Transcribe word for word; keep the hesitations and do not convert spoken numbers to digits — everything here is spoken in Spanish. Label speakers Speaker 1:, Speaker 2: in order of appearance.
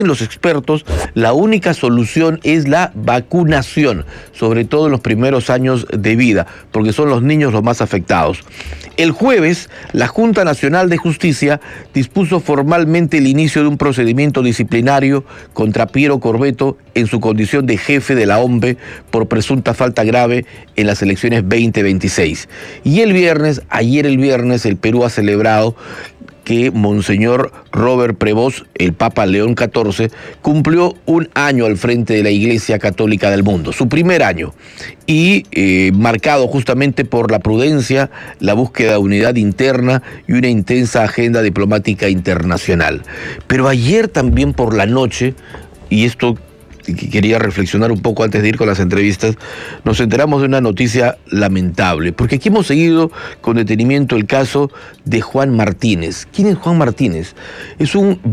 Speaker 1: los expertos, la única solución es la vacunación, sobre todo en los primeros años de vida, porque son los niños los más afectados. El jueves, la Junta Nacional de Justicia dispuso formalmente el inicio de un procedimiento disciplinario contra Piero Corvetto en su condición de jefe de la O M B E por presunta falta grave en las elecciones veinte veintiséis. Y el viernes, ayer el viernes, el Perú ha celebrado que Monseñor Robert Prevost, el Papa León catorce, cumplió un año al frente de la Iglesia Católica del mundo, su primer año, y eh, marcado justamente por la prudencia, la búsqueda de unidad interna y una intensa agenda diplomática internacional. Pero ayer también por la noche, y esto quería reflexionar un poco antes de ir con las entrevistas, nos enteramos de una noticia lamentable, porque aquí hemos seguido con detenimiento el caso de Juan Martínez. ¿Quién es Juan Martínez? Es un